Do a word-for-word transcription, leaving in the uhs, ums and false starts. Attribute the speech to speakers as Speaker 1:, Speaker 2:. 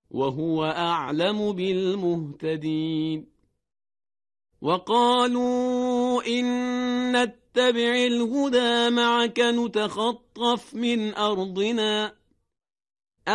Speaker 1: وهو أعلم بالمهتدين. وقالوا إن نتبع الهدى معك نتخطف من أرضنا